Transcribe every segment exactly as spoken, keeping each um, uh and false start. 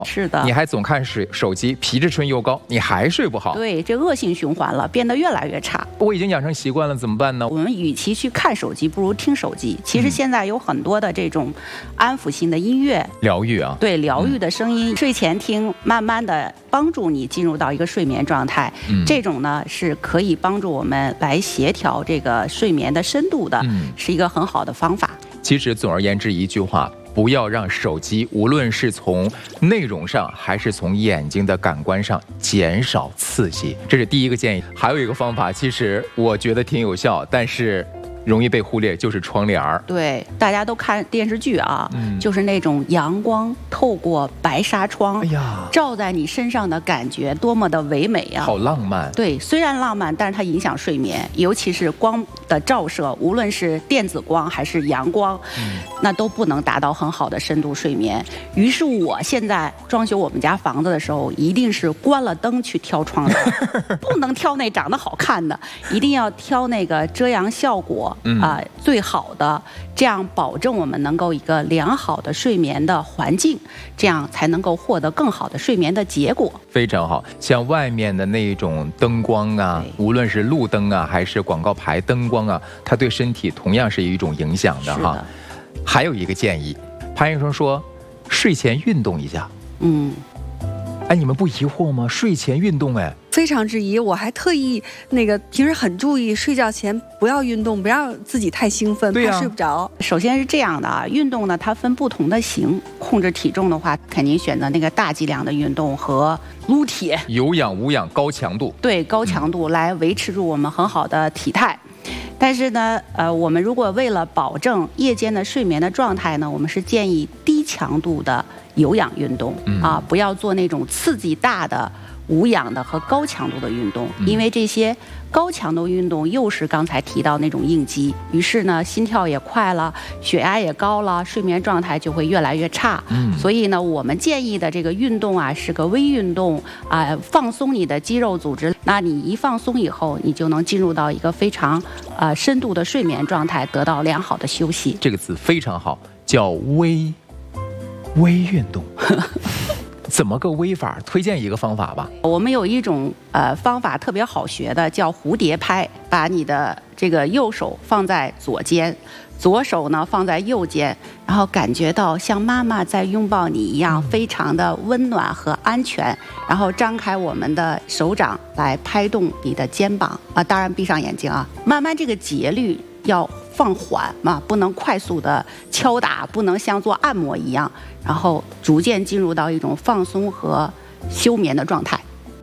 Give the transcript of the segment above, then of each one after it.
是的， 你还总看手手机，皮质醇又高，你还睡不好。 对，这恶性循环了，变得越来越差。 我已经养成习惯了，怎么办呢？ 我们与其去看手机，不如听手机。其实现在有很多的这种安抚性的音乐， 疗愈啊， 对，疗愈的声音，嗯、睡前听，慢慢的帮助你进入到一个睡眠状态。嗯、这种呢是可以帮助我们来协调这个睡眠的深度的，嗯、是一个很好的方法。 其实总而言之一句话。不要让手机，无论是从内容上还是从眼睛的感官上减少刺激，这是第一个建议。还有一个方法，其实我觉得挺有效，但是容易被忽略，就是窗帘儿。 对，大家都看电视剧啊，嗯、就是那种阳光透过白纱窗，哎呀，照在你身上的感觉多么的唯美啊！ 好浪漫。 对，虽然浪漫，但是它影响睡眠，尤其是光的照射，无论是电子光还是阳光，嗯、那都不能达到很好的深度睡眠。于是我现在装修我们家房子的时候，一定是关了灯去挑窗帘，不能挑那长得好看的，一定要挑那个遮阳效果。 嗯、 啊，最好的，这样保证我们能够一个良好的睡眠的环境，这样才能够获得更好的睡眠的结果。 非常好，像外面的那种灯光啊，无论是路灯啊，还是广告牌灯光啊，它对身体同样是有一种影响的哈。 的还有一个建议，潘医生说，睡前运动一下。 嗯。 哎，你们不疑惑吗？睡前运动，哎， 非常质疑。我还特意那个平时很注意，睡觉前不要运动，不要自己太兴奋，怕睡不着。 首先是这样的啊，运动呢，它分不同的型。控制体重的话，肯定选择那个大剂量的运动和撸铁， 有氧无氧高强度。 对，高强度来维持住我们很好的体态。嗯、但是呢，呃，我们如果为了保证夜间的睡眠的状态呢，我们是建议低强度的有氧运动、嗯、啊，不要做那种刺激大的无氧的和高强度的运动，因为这些高强度运动又是刚才提到那种应激，于是呢心跳也快了，血压也高了，睡眠状态就会越来越差。嗯，所以呢我们建议的这个运动啊是个微运动啊，放松你的肌肉组织，那你一放松以后，你就能进入到一个非常呃深度的睡眠状态，得到良好的休息。 这个词非常好，叫微微运动。怎么个微法？推荐一个方法吧。 我们有一种呃方法特别好学的，叫蝴蝶拍。把你的这个右手放在左肩，左手呢放在右肩，然后感觉到像妈妈在拥抱你一样，非常的温暖和安全。然后张开我们的手掌来拍动你的肩膀啊，当然闭上眼睛啊，慢慢这个节律要放缓嘛，不能快速的敲打，不能像做按摩一样，然后逐渐进入到一种放松和休眠的状态。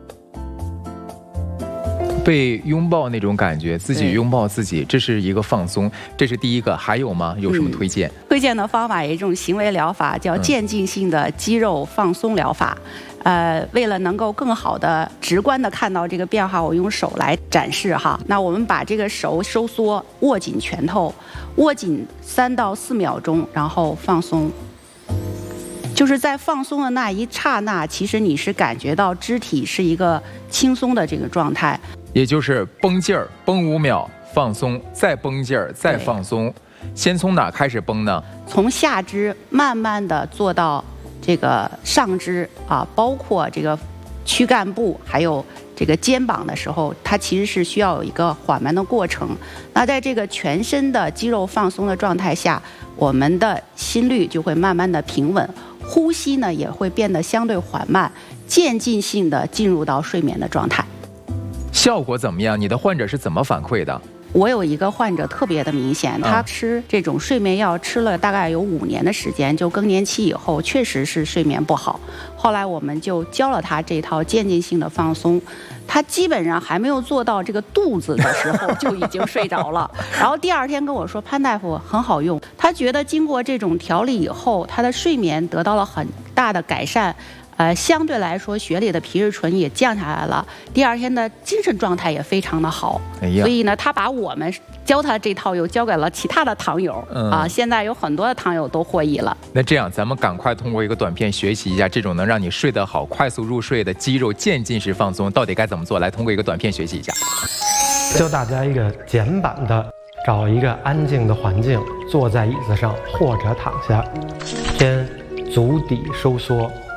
被拥抱那种感觉，自己拥抱自己，这是一个放松，这是第一个。还有吗？有什么推荐？ 嗯、推荐的方法有一种行为疗法，叫渐进性的肌肉放松疗法。嗯、呃，为了能够更好的、直观的看到这个变化，我用手来展示哈。那我们把这个手收缩，握紧拳头，握紧三到四秒钟，然后放松。就是在放松的那一刹那，其实你是感觉到肢体是一个轻松的这个状态。 也就是绷劲儿，绷五秒，放松，再绷劲儿，再放松。先从哪开始绷呢？ 从下肢慢慢的做到这个上肢啊，包括这个躯干部，还有这个肩膀的时候，它其实是需要有一个缓慢的过程。那在这个全身的肌肉放松的状态下，我们的心率就会慢慢的平稳，呼吸呢也会变得相对缓慢，渐进性的进入到睡眠的状态。 效果怎么样？你的患者是怎么反馈的？ 我有一个患者特别的明显，他吃这种睡眠药吃了大概有五年的时间，就更年期以后确实是睡眠不好。后来我们就教了他这套渐进性的放松，他基本上还没有做到这个肚子的时候就已经睡着了。然后第二天跟我说，潘大夫很好用，他觉得经过这种调理以后，他的睡眠得到了很大的改善。呃，相对来说，血里的皮质醇也降下来了，第二天的精神状态也非常的好。哎呀，所以呢，他把我们教他这套又交给了其他的糖友、嗯、啊，现在有很多的糖友都获益了。 那这样，咱们赶快通过一个短片学习一下这种能让你睡得好、快速入睡的肌肉渐进式放松到底该怎么做。来，通过一个短片学习一下。 教大家一个简版的，找一个安静的环境，坐在椅子上或者躺下，偏足底收缩。